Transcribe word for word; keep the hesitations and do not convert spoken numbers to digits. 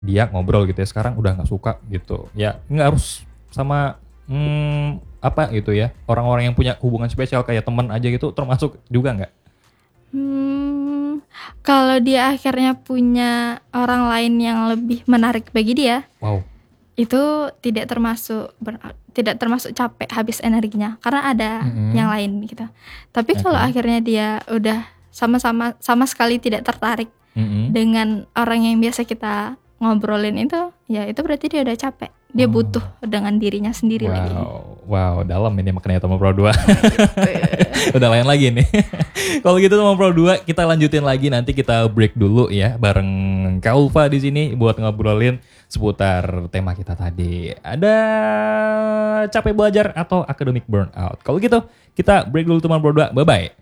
dia ngobrol gitu ya, sekarang udah nggak suka gitu. Ya nggak harus sama hmm, apa gitu ya, orang-orang yang punya hubungan spesial kayak teman aja gitu, termasuk juga nggak? Hmm, kalau dia akhirnya punya orang lain yang lebih menarik bagi dia, Wow. itu tidak termasuk ber- tidak termasuk capek habis energinya karena ada Mm-mm. yang lain gitu. Tapi kalau Oke. akhirnya dia udah sama-sama sama sekali tidak tertarik Mm-mm. dengan orang yang biasa kita ngobrolin itu, ya itu berarti dia udah capek. Dia Oh. butuh dengan dirinya sendiri lagi. Wow, wow, dalam ini maknanya Teman Pro dua. Gitu. Udah lain lagi nih. Kalau gitu Teman Pro dua, kita lanjutin lagi, nanti kita break dulu ya bareng Kak Ulfa di sini buat ngobrolin seputar tema kita tadi. Ada capek belajar atau academic burnout. Kalau gitu, kita break dulu Teman Pro dua. Bye bye.